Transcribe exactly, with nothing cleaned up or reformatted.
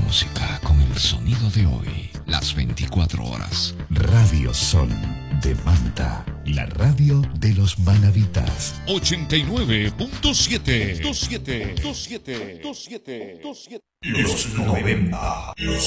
música con el sonido de hoy, las veinticuatro horas. Radio Sol de Manta, la radio de los manavitas. ochenta y nueve punto siete. Los noventa. Los